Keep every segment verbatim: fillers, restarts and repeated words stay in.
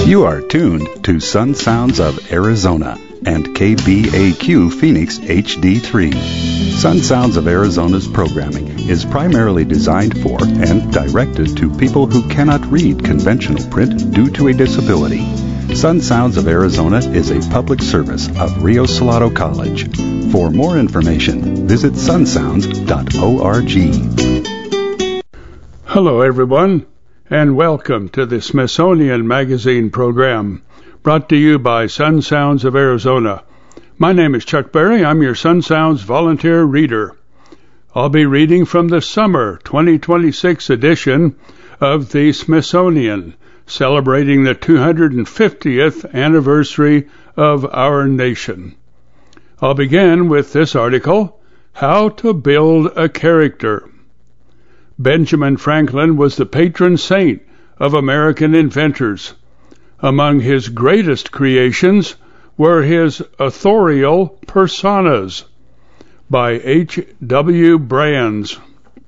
You are tuned to Sun Sounds of Arizona and K B A Q Phoenix H D three. Sun Sounds of Arizona's programming is primarily designed for and directed to people who cannot read conventional print due to a disability. Sun Sounds of Arizona is a public service of Rio Salado College. For more information, visit sun sounds dot org. Hello, everyone, and welcome to the Smithsonian Magazine program, brought to you by Sun Sounds of Arizona. My name is Chuck Berry. I'm your Sun Sounds volunteer reader. I'll be reading from the summer twenty twenty-six edition of the Smithsonian, celebrating the two hundred fiftieth anniversary of our nation. I'll begin with this article, How to Build a Character. Benjamin Franklin was the patron saint of American inventors. Among his greatest creations were his authorial personas, by H W Brands.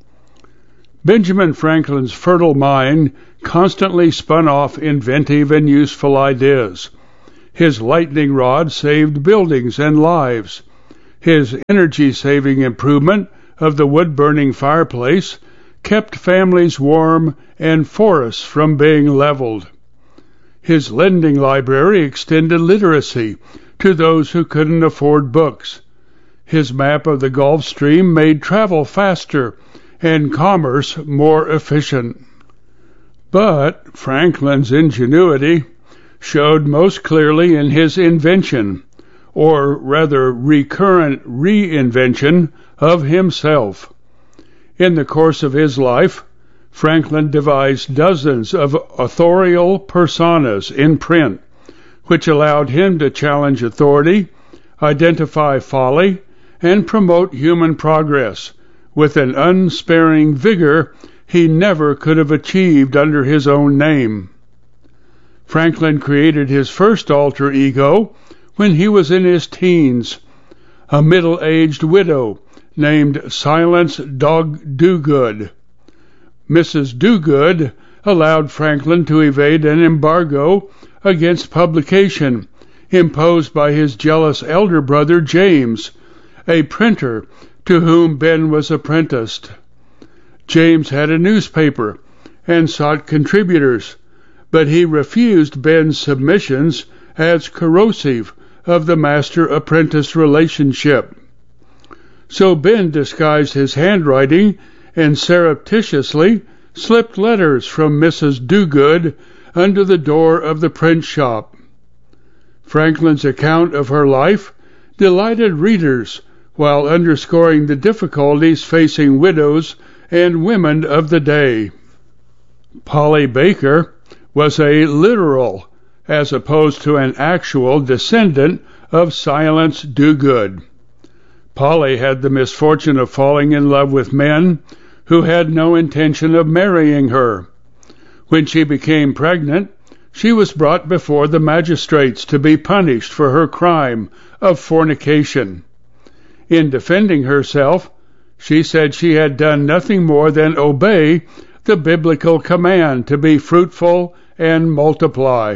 Benjamin Franklin's fertile mind constantly spun off inventive and useful ideas. His lightning rod saved buildings and lives. His energy-saving improvement of the wood-burning fireplace kept families warm and forests from being leveled. His lending library extended literacy to those who couldn't afford books. His map of the Gulf Stream made travel faster and commerce more efficient. But Franklin's ingenuity showed most clearly in his invention, or rather recurrent reinvention, of himself. In the course of his life, Franklin devised dozens of authorial personas in print, which allowed him to challenge authority, identify folly, and promote human progress with an unsparing vigor he never could have achieved under his own name. Franklin created his first alter ego when he was in his teens, a middle-aged widow named Silence Dog Dogood. Missus Dogood allowed Franklin to evade an embargo against publication imposed by his jealous elder brother James, a printer to whom Ben was apprenticed. James had a newspaper and sought contributors, but he refused Ben's submissions as corrosive of the master-apprentice relationship. So Ben disguised his handwriting and surreptitiously slipped letters from Missus Dogood under the door of the print shop. Franklin's account of her life delighted readers while underscoring the difficulties facing widows and women of the day. Polly Baker was a literal, as opposed to an actual, descendant of Silence Dogood. Polly had the misfortune of falling in love with men who had no intention of marrying her. When she became pregnant, she was brought before the magistrates to be punished for her crime of fornication. In defending herself, she said she had done nothing more than obey the biblical command to be fruitful and multiply.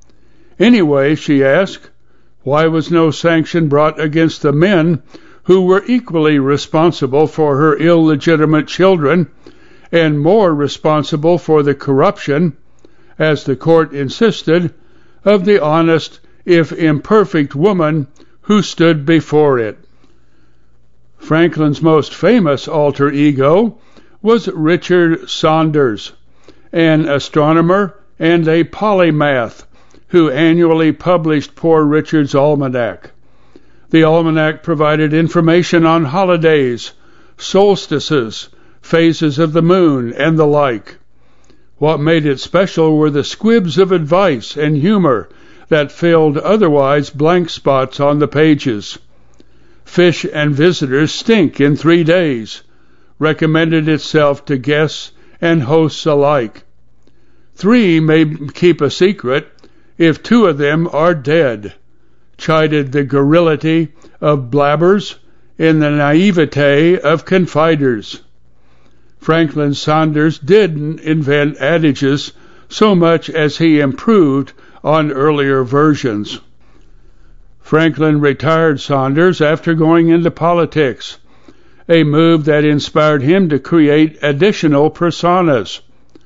Anyway, she asked, why was no sanction brought against the men who were equally responsible for her illegitimate children and more responsible for the corruption, as the court insisted, of the honest, if imperfect, woman who stood before it? Franklin's most famous alter ego was Richard Saunders, an astronomer and a polymath who annually published Poor Richard's Almanac. The almanac provided information on holidays, solstices, phases of the moon, and the like. What made it special were the squibs of advice and humor that filled otherwise blank spots on the pages. Fish and Visitors Stink in Three Days recommended itself to guests and hosts alike. Three may keep a secret if two of them are dead, chided the garrulity of blabbers in the naivete of confiders. Franklin Saunders didn't invent adages so much as he improved on earlier versions. Franklin retired Saunders after going into politics, a move that inspired him to create additional personas.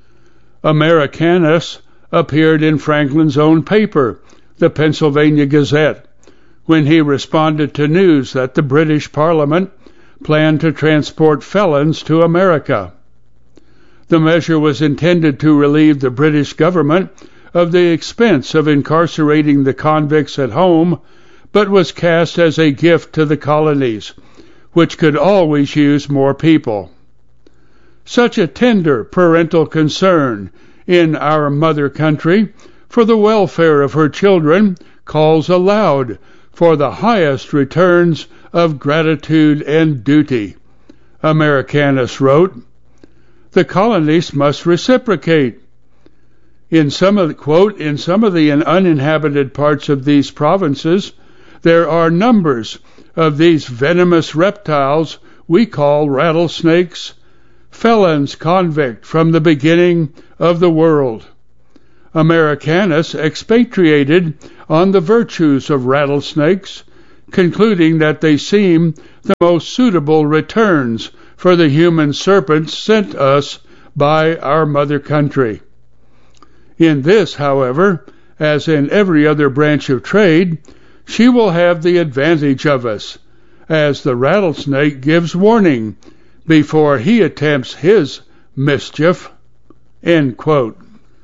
Americanus appeared in Franklin's own paper, the Pennsylvania Gazette, when he responded to news that the British Parliament planned to transport felons to America. The measure was intended to relieve the British government of the expense of incarcerating the convicts at home, but was cast as a gift to the colonies, which could always use more people. Such a tender parental concern in our mother country for the welfare of her children calls aloud for the highest returns of gratitude and duty. Americanus wrote, "The colonies must reciprocate. In some of the, quote, in some of the uninhabited parts of these provinces, there are numbers of these venomous reptiles we call rattlesnakes, felons convict from the beginning of the world." Americanus expatiated on the virtues of rattlesnakes, concluding that they seem the most suitable returns for the human serpents sent us by our mother country. In this, however, as in every other branch of trade, she will have the advantage of us, as the rattlesnake gives warning before he attempts his mischief. End quote.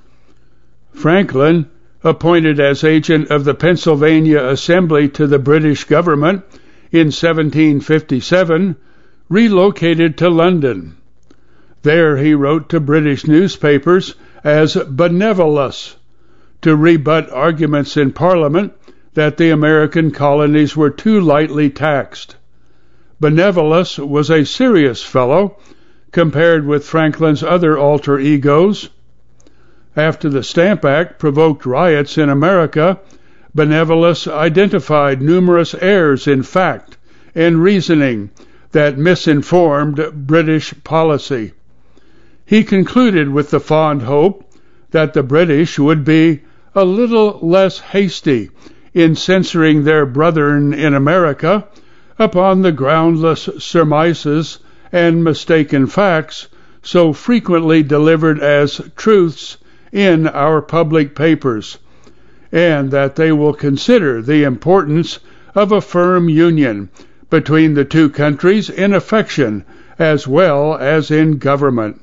Franklin, appointed as agent of the Pennsylvania Assembly to the British government in seventeen fifty-seven, relocated to London. There he wrote to British newspapers as Benevolus to rebut arguments in Parliament that the American colonies were too lightly taxed. Benevolus was a serious fellow compared with Franklin's other alter egos. After the Stamp Act provoked riots in America, Benevolus identified numerous errors in fact and reasoning that misinformed British policy. He concluded with the fond hope that the British would be a little less hasty in censoring their brethren in America upon the groundless surmises and mistaken facts so frequently delivered as truths in our public papers, and that they will consider the importance of a firm union between the two countries in affection as well as in government.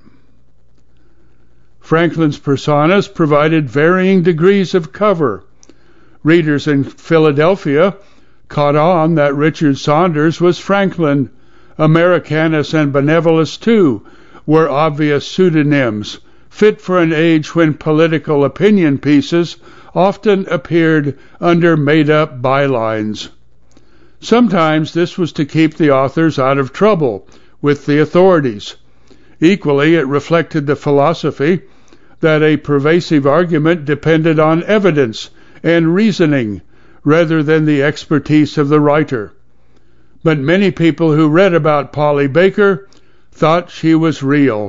Franklin's personas provided varying degrees of cover. Readers in Philadelphia caught on that Richard Saunders was Franklin. Americanus and Benevolus, too, were obvious pseudonyms, fit for an age when political opinion pieces often appeared under made-up bylines. Sometimes this was to keep the authors out of trouble with the authorities. Equally, it reflected the philosophy that a pervasive argument depended on evidence and reasoning rather than the expertise of the writer. But many people who read about Polly Baker thought she was real.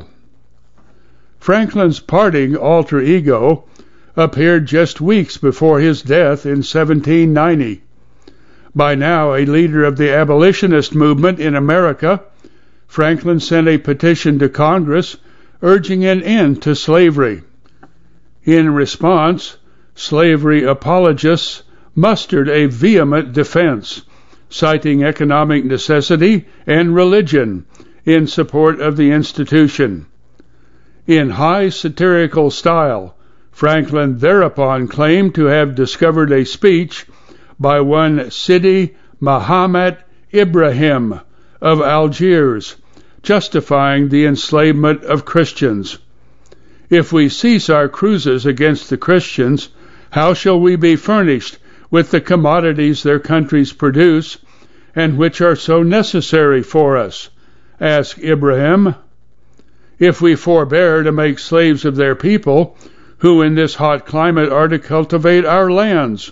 Franklin's parting alter ego appeared just weeks before his death in seventeen ninety. By now a leader of the abolitionist movement in America, Franklin sent a petition to Congress urging an end to slavery. In response, slavery apologists mustered a vehement defense, citing economic necessity and religion in support of the institution. In high satirical style, Franklin thereupon claimed to have discovered a speech by one Sidi Mahomet Ibrahim of Algiers, justifying the enslavement of Christians. If we cease our cruises against the Christians, how shall we be furnished with the commodities their countries produce, and which are so necessary for us? Asked Ibrahim. If we forbear to make slaves of their people, who in this hot climate are to cultivate our lands?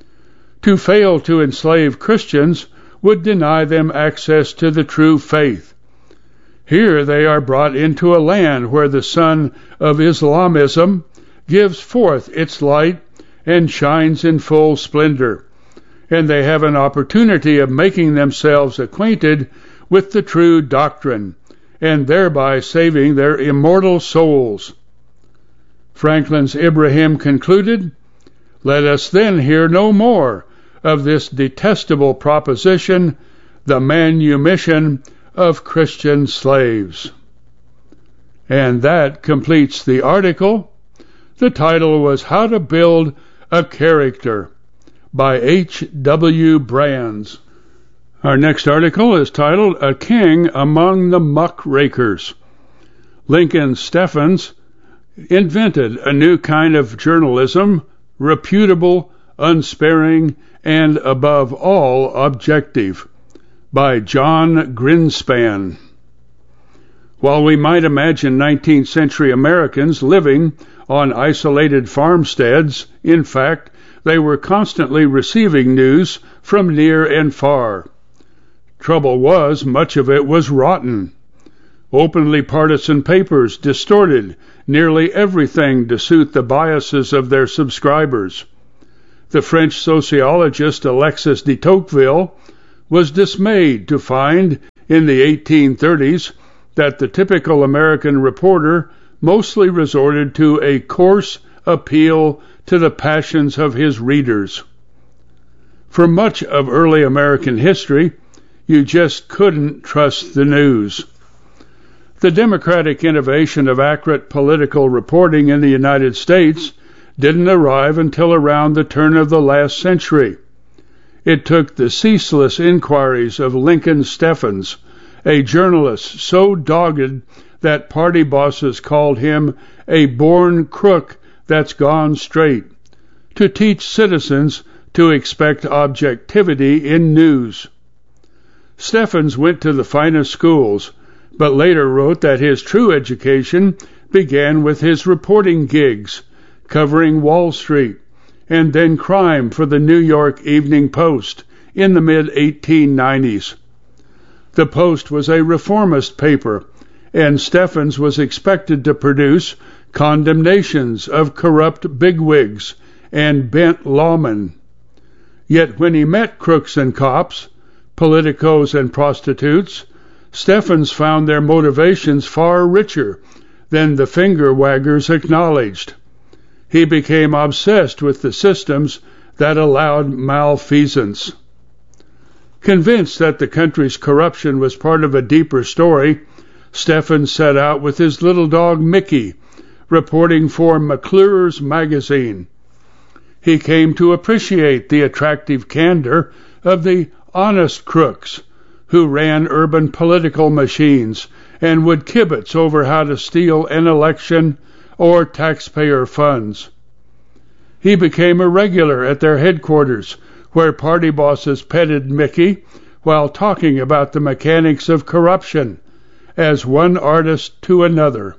To fail to enslave Christians would deny them access to the true faith. Here they are brought into a land where the sun of Islamism gives forth its light and shines in full splendor, and they have an opportunity of making themselves acquainted with the true doctrine, and thereby saving their immortal souls. Franklin's Ibrahim concluded, "Let us then hear no more of this detestable proposition, the manumission of Christian slaves." And that completes the article. The title was How to Build a Character by H W Brands. Our next article is titled A King Among the Muckrakers. Lincoln Steffens invented a new kind of journalism, reputable, unsparing, and above all objective, by John Grinspan. While we might imagine nineteenth century Americans living on isolated farmsteads, in fact, they were constantly receiving news from near and far. Trouble was, much of it was rotten. Openly partisan papers distorted nearly everything to suit the biases of their subscribers. The French sociologist Alexis de Tocqueville was dismayed to find in the eighteen thirties that the typical American reporter mostly resorted to a coarse appeal to the passions of his readers. For much of early American history, you just couldn't trust the news. The democratic innovation of accurate political reporting in the United States didn't arrive until around the turn of the last century. It took the ceaseless inquiries of Lincoln Steffens, a journalist so dogged that party bosses called him a born crook that's gone straight, to teach citizens to expect objectivity in news. Steffens went to the finest schools, but later wrote that his true education began with his reporting gigs, covering Wall Street, and then crime for the New York Evening Post in the mid eighteen nineties. The Post was a reformist paper, and Steffens was expected to produce condemnations of corrupt bigwigs and bent lawmen. Yet when he met crooks and cops, politicos and prostitutes, Steffens found their motivations far richer than the finger-waggers acknowledged. He became obsessed with the systems that allowed malfeasance. Convinced that the country's corruption was part of a deeper story, Steffens set out with his little dog Mickey, reporting for McClure's magazine. He came to appreciate the attractive candor of the honest crooks who ran urban political machines and would kibitz over how to steal an election or taxpayer funds. He became a regular at their headquarters, where party bosses petted Mickey while talking about the mechanics of corruption, as one artist to another.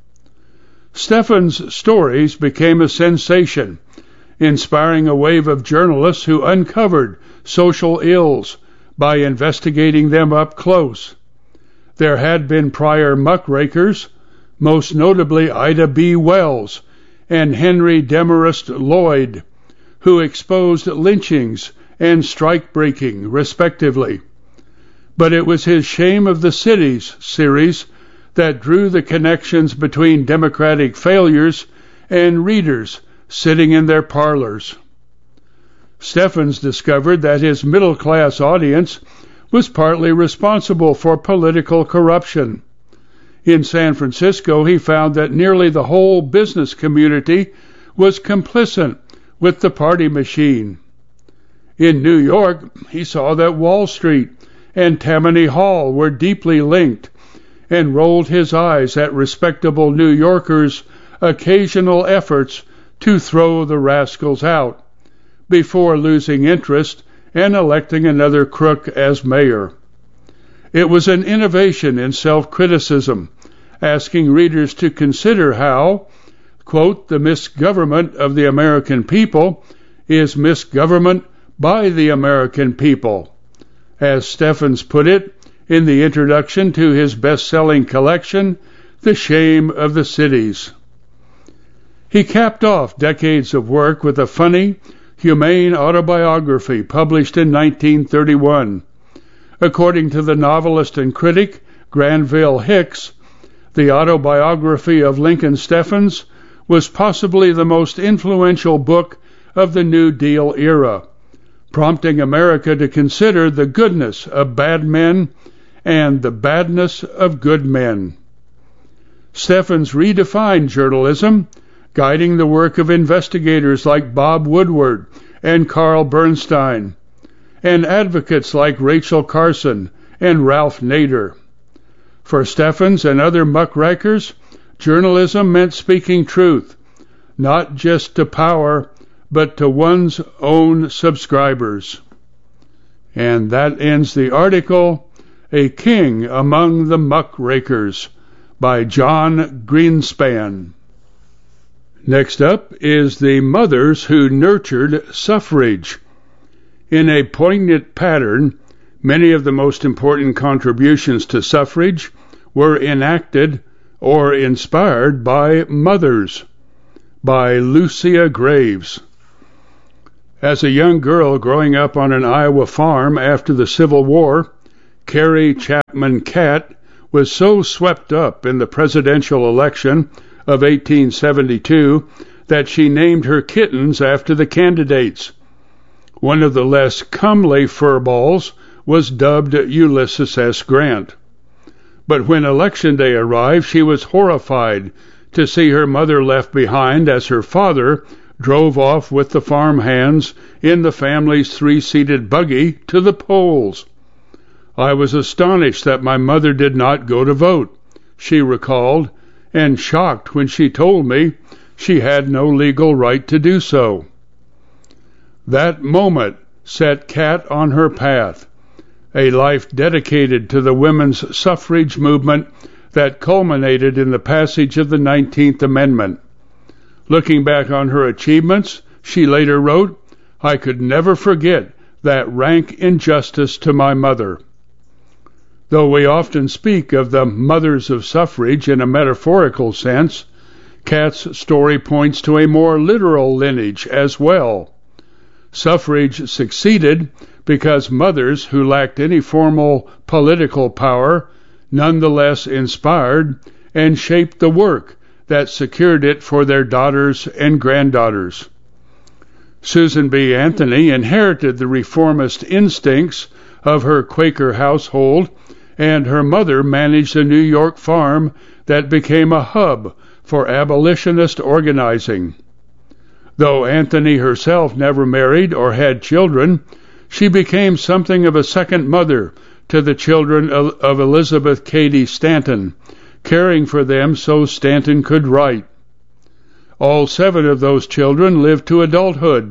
Steffens' stories became a sensation, inspiring a wave of journalists who uncovered social ills by investigating them up close. There had been prior muckrakers, most notably Ida B. Wells and Henry Demarest Lloyd, who exposed lynchings and strike-breaking, respectively. But it was his Shame of the Cities series that drew the connections between democratic failures and readers sitting in their parlors. Steffens discovered that his middle-class audience was partly responsible for political corruption. In San Francisco, he found that nearly the whole business community was complicit with the party machine. In New York, he saw that Wall Street and Tammany Hall were deeply linked, and rolled his eyes at respectable New Yorkers' occasional efforts to throw the rascals out, before losing interest and electing another crook as mayor. It was an innovation in self-criticism, asking readers to consider how, quote, the misgovernment of the American people is misgovernment by the American people, as Steffens put it in the introduction to his best-selling collection, The Shame of the Cities. He capped off decades of work with a funny, humane autobiography published in nineteen thirty-one. According to the novelist and critic Granville Hicks, the autobiography of Lincoln Steffens was possibly the most influential book of the New Deal era, prompting America to consider the goodness of bad men and the badness of good men. Steffens redefined journalism, guiding the work of investigators like Bob Woodward and Carl Bernstein, and advocates like Rachel Carson and Ralph Nader. For Steffens and other muckrakers, journalism meant speaking truth, not just to power, but to one's own subscribers. And that ends the article, A King Among the Muckrakers, by John Greenspan. Next up is the mothers who nurtured suffrage. In a poignant pattern, many of the most important contributions to suffrage were enacted or inspired by mothers. By Lucia Graves. As a young girl growing up on an Iowa farm after the Civil War, Carrie Chapman Catt was so swept up in the presidential election of eighteen seventy-two that she named her kittens after the candidates. One of the less comely furballs was dubbed Ulysses S. Grant. But when Election Day arrived, she was horrified to see her mother left behind as her father drove off with the farm hands in the family's three-seated buggy to the polls. I was astonished that my mother did not go to vote, she recalled, and shocked when she told me she had no legal right to do so. That moment set Catt on her path, a life dedicated to the women's suffrage movement that culminated in the passage of the nineteenth Amendment. Looking back on her achievements, she later wrote, "I could never forget that rank injustice to my mother." Though we often speak of the mothers of suffrage in a metaphorical sense, Catt's story points to a more literal lineage as well. Suffrage succeeded because mothers who lacked any formal political power nonetheless inspired and shaped the work that secured it for their daughters and granddaughters. Susan B. Anthony inherited the reformist instincts of her Quaker household, and her mother managed a New York farm that became a hub for abolitionist organizing. Though Anthony herself never married or had children, she became something of a second mother to the children of Elizabeth Cady Stanton, caring for them so Stanton could write. All seven of those children lived to adulthood,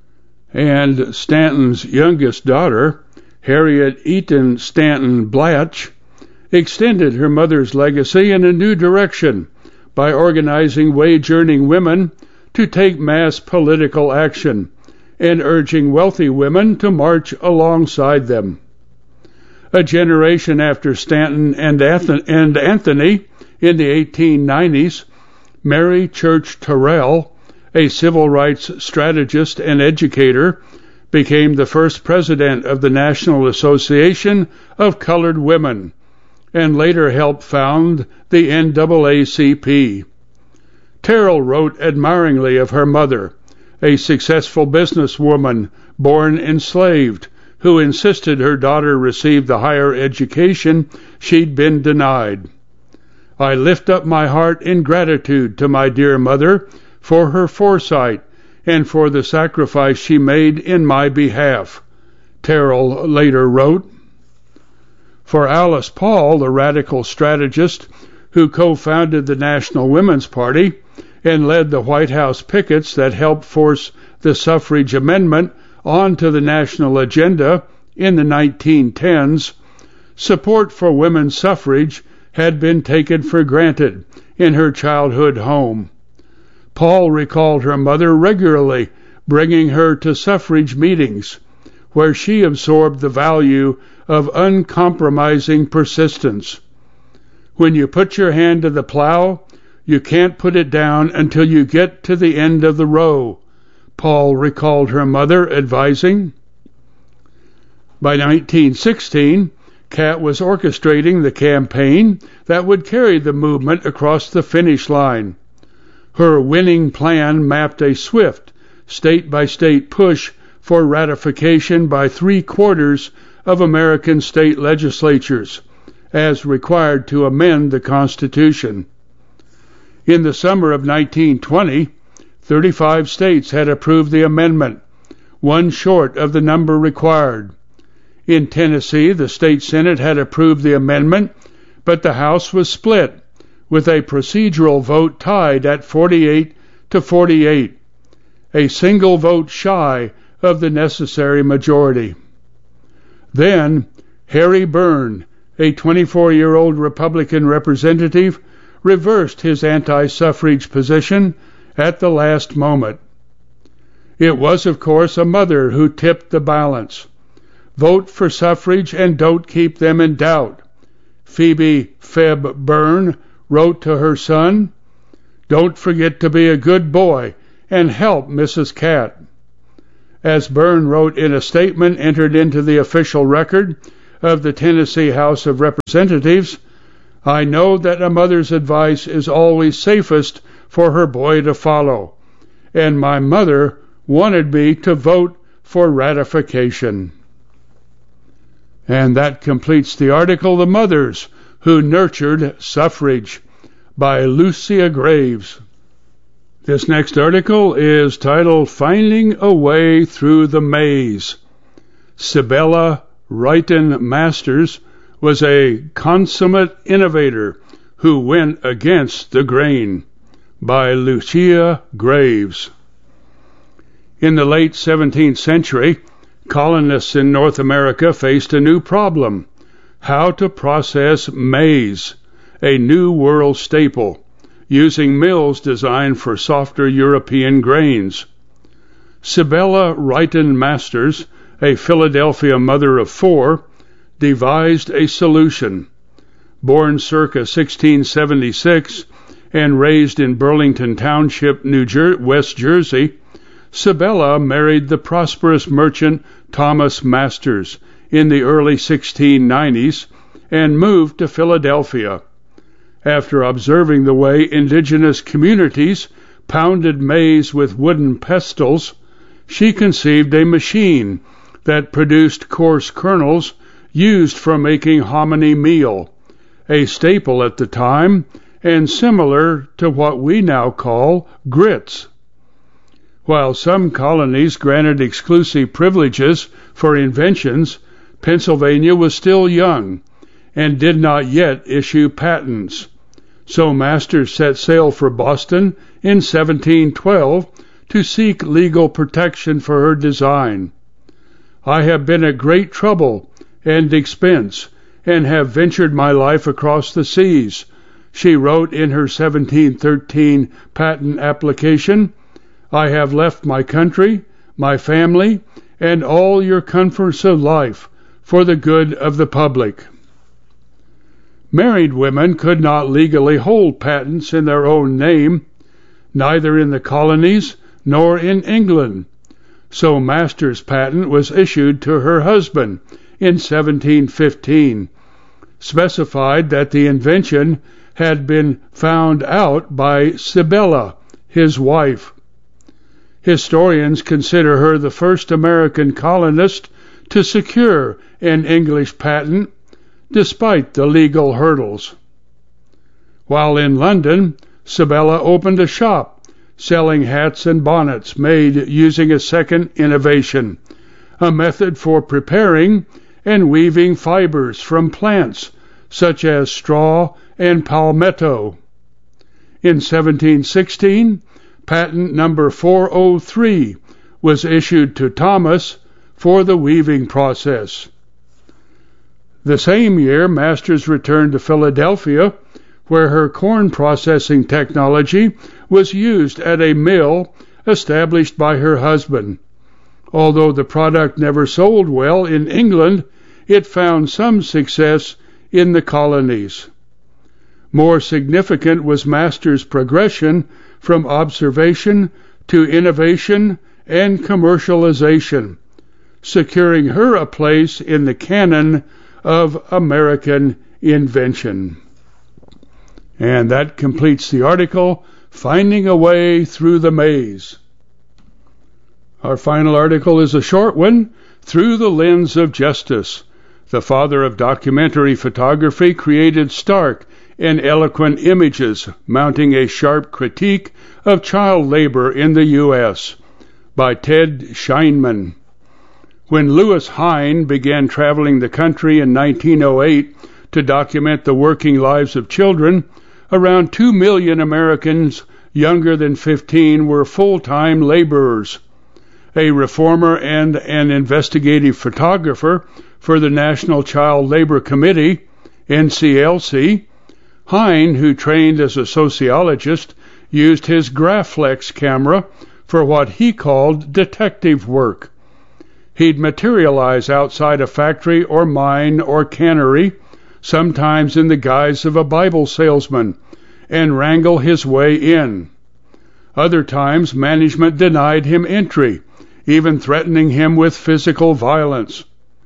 and Stanton's youngest daughter, Harriet Eaton Stanton Blatch, extended her mother's legacy in a new direction by organizing wage-earning women to take mass political action and urging wealthy women to march alongside them. A generation after Stanton and Anthony, in the eighteen nineties, Mary Church Terrell, a civil rights strategist and educator, became the first president of the National Association of Colored Women, and later helped found the N double A C P. Terrell wrote admiringly of her mother, a successful businesswoman born enslaved, who insisted her daughter receive the higher education she'd been denied. I lift up my heart in gratitude to my dear mother for her foresight and for the sacrifice she made in my behalf, Terrell later wrote. For Alice Paul, the radical strategist who co-founded the National Women's Party and led the White House pickets that helped force the suffrage amendment onto the national agenda in the nineteen tens, support for women's suffrage had been taken for granted in her childhood home. Paul recalled her mother regularly bringing her to suffrage meetings, where she absorbed the value of uncompromising persistence. When you put your hand to the plow, You can't put it down until you get to the end of the row, Paul recalled her mother advising. By nineteen sixteen, Kat was orchestrating the campaign that would carry the movement across the finish line. Her winning plan mapped a swift, state-by-state push for ratification by three-quarters of American state legislatures, as required to amend the Constitution. In the summer of nineteen twenty, thirty-five states had approved the amendment, one short of the number required. In Tennessee, the state Senate had approved the amendment, but the House was split, with a procedural vote tied at forty-eight to forty-eight, a single vote shy of the necessary majority. Then, Harry Byrne, a twenty-four-year-old Republican representative, reversed his anti-suffrage position at the last moment. It was, of course, a mother who tipped the balance. Vote for suffrage and don't keep them in doubt, Phoebe Feb Byrne wrote to her son. Don't forget to be a good boy and help Missus Kat. As Byrne wrote in a statement entered into the official record of the Tennessee House of Representatives, I know that a mother's advice is always safest for her boy to follow, and my mother wanted me to vote for ratification. And that completes the article, The Mothers Who Nurtured Suffrage, by Lucia Graves. This next article is titled Finding a Way Through the Maze. Sibylla Wrighton Masters was a consummate innovator who went against the grain, by Lucia Graves. In the late seventeenth century, colonists in North America faced a new problem: how to process maize, a New World staple, using mills designed for softer European grains. Sibylla Wrighton Masters, a Philadelphia mother of four, devised a solution. Born circa sixteen seventy-six and raised in Burlington Township, New Jer- West Jersey, Sibylla married the prosperous merchant Thomas Masters in the early sixteen nineties and moved to Philadelphia. After observing the way indigenous communities pounded maize with wooden pestles, she conceived a machine that produced coarse kernels used for making hominy meal, a staple at the time and similar to what we now call grits. While some colonies granted exclusive privileges for inventions, Pennsylvania was still young and did not yet issue patents. So Masters set sail for Boston in seventeen twelve to seek legal protection for her design. I have been at great trouble and expense and have ventured my life across the seas, she wrote in her seventeen thirteen patent application. I have left my country, my family, and all your comforts of life for the good of the public. Married women could not legally hold patents in their own name, neither in the colonies nor in England. So Masters' patent was issued to her husband in seventeen fifteen, specified that the invention had been found out by Sibylla, his wife. Historians consider her the first American colonist to secure an English patent, despite the legal hurdles. While in London, Sibylla opened a shop selling hats and bonnets made using a second innovation, a method for preparing and weaving fibers from plants such as straw and palmetto. In seventeen sixteen, patent number four oh three was issued to Thomas for the weaving process. The same year, Masters returned to Philadelphia, where her corn processing technology was used at a mill established by her husband. Although the product never sold well in England, it found some success in the colonies. More significant was Masters' progression from observation to innovation and commercialization, securing her a place in the canon of American invention. And that completes the article, Finding a Way Through the Maze. Our final article is a short one, Through the Lens of Justice. The father of documentary photography created stark and eloquent images mounting a sharp critique of child labor in the U S by Ted Scheinman. When Lewis Hine began traveling the country in nineteen oh eight to document the working lives of children, around two million Americans younger than fifteen were full-time laborers. A reformer and an investigative photographer for the National Child Labor Committee, N C L C, Hine, who trained as a sociologist, used his Graflex camera for what he called detective work. He'd materialize outside a factory or mine or cannery, sometimes in the guise of a Bible salesman, and wrangle his way in. Other times management denied him entry, even threatening him with physical violence.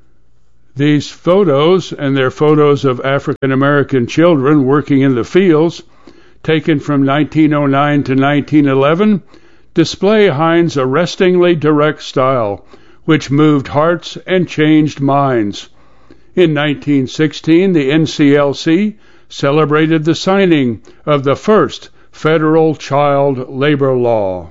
These photos, and they're photos of African American children working in the fields, taken from nineteen oh nine to nineteen eleven, display Hine's arrestingly direct style, which moved hearts and changed minds. In nineteen sixteen, the N C L C celebrated the signing of the first federal child labor law.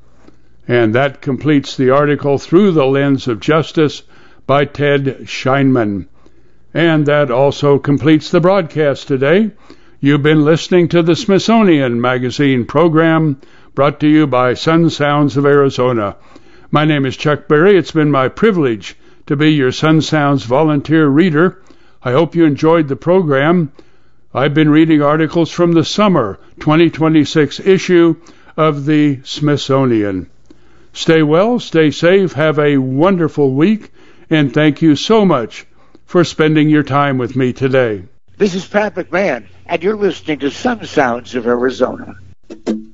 And that completes the article Through the Lens of Justice by Ted Scheinman. And that also completes the broadcast today. You've been listening to the Smithsonian Magazine program, brought to you by Sun Sounds of Arizona. My name is Chuck Berry. It's been my privilege to be your Sun Sounds volunteer reader. I hope you enjoyed the program. I've been reading articles from the summer twenty twenty-six issue of the Smithsonian. Stay well, stay safe, have a wonderful week, and thank you so much for spending your time with me today. This is Pat McMahon, and you're listening to Sun Sounds of Arizona.